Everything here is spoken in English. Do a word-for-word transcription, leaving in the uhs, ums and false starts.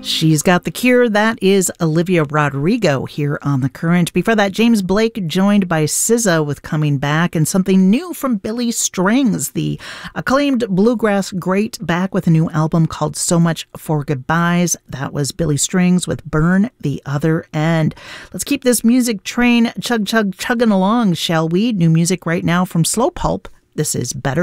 She's Got the Cure. That is Olivia Rodrigo here on The Current. Before that, James Blake joined by S Z A with Coming Back, and something new from Billy Strings, the acclaimed bluegrass great, back with a new album called So Much for Goodbyes. That was Billy Strings with Burn the Other End. Let's keep this music train chug chug chugging along, shall we? New music right now from Slow Pulp. This is Better